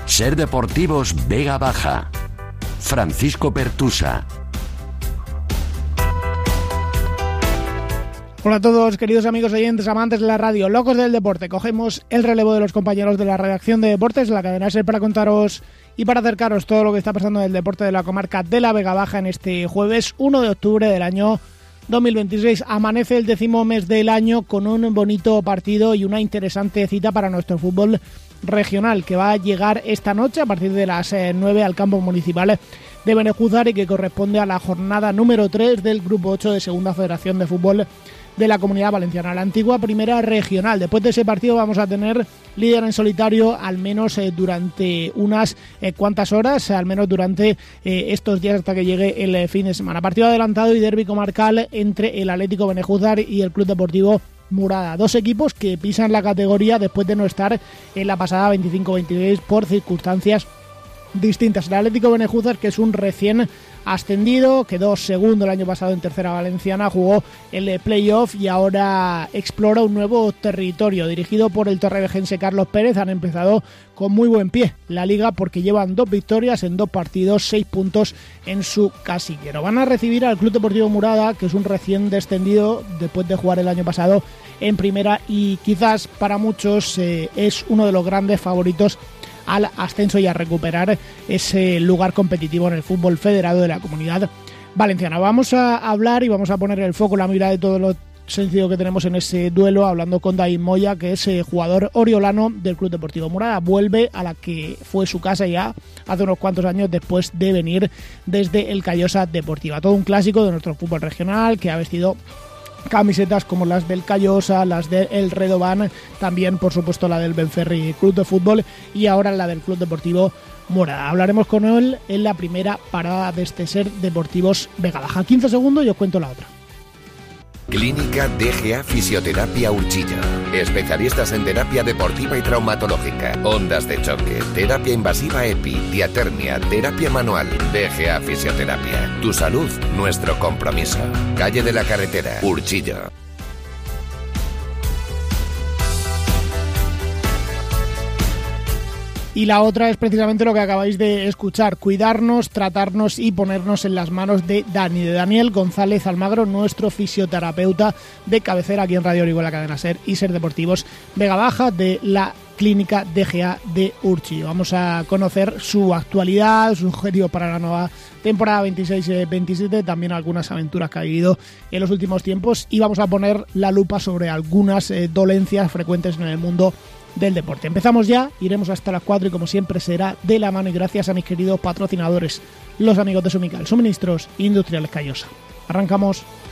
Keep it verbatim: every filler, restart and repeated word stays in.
Ser Deportivos Vega Baja. Francisco Pertusa. Hola a todos, queridos amigos oyentes, amantes de la radio, locos del deporte. Cogemos el relevo de los compañeros de la redacción de deportes, la cadena SER, para contaros y para acercaros todo lo que está pasando en el deporte de la comarca de la Vega Baja en este jueves uno de octubre del año dos mil veintiséis. Amanece el décimo mes del año con un bonito partido y una interesante cita para nuestro fútbol regional, que va a llegar esta noche a partir de las nueve al campo municipal de Benejúzar y que corresponde a la jornada número tres del grupo ocho de Segunda Federación de Fútbol de la Comunidad Valenciana, la antigua Primera Regional. Después de ese partido vamos a tener líder en solitario al menos eh, durante unas eh, cuantas horas, al menos durante eh, estos días hasta que llegue el eh, fin de semana. Partido adelantado y derbi comarcal entre el Atlético Benejúzar y el Club Deportivo Murada. Dos equipos que pisan la categoría después de no estar en la pasada veinticinco veintiséis por circunstancias distintas. El Atlético Benejúzar, que es un recién ascendido, quedó segundo el año pasado en Tercera Valenciana, jugó el playoff y ahora explora un nuevo territorio. Dirigido por el torrevejense Carlos Pérez, han empezado con muy buen pie la liga porque llevan dos victorias en dos partidos, seis puntos en su casillero. Van a recibir al Club Deportivo Murada, que es un recién descendido después de jugar el año pasado en primera y quizás para muchos eh, es uno de los grandes favoritos al ascenso y a recuperar ese lugar competitivo en el fútbol federado de la Comunidad Valenciana. Vamos a hablar y vamos a poner el foco, la mirada de todo lo sencillo que tenemos en ese duelo, hablando con David Moya, que es eh, jugador oriolano del Club Deportivo Murada. Vuelve a la que fue su casa ya hace unos cuantos años después de venir desde el Callosa Deportiva. Todo un clásico de nuestro fútbol regional, que ha vestido camisetas como las del Callosa, las del Redován, también por supuesto la del Benferri Club de Fútbol y ahora la del Club Deportivo Murada. Hablaremos con él en la primera parada de este Ser Deportivos Vega Baja. quince segundos y os cuento la otra. Clínica D G A Fisioterapia Urchillo. Especialistas en terapia deportiva y traumatológica, ondas de choque, terapia invasiva EPI, diatermia, terapia manual. D G A Fisioterapia. Tu salud, nuestro compromiso. Calle de la Carretera, Urchillo. Y la otra es precisamente lo que acabáis de escuchar: cuidarnos, tratarnos y ponernos en las manos de Dani, de Daniel González Almagro, nuestro fisioterapeuta de cabecera aquí en Radio Orihuela Cadena Ser y Ser Deportivos Vega Baja, de la Clínica D G A de Urchillo. Vamos a conocer su actualidad, su objetivo para la nueva temporada veintiséis veintisiete, también algunas aventuras que ha vivido en los últimos tiempos, y vamos a poner la lupa sobre algunas eh, dolencias frecuentes en el mundo del deporte. Empezamos ya, iremos hasta las cuatro y como siempre será de la mano y gracias a mis queridos patrocinadores, los amigos de Sumical, Suministros Industriales Callosa. Arrancamos.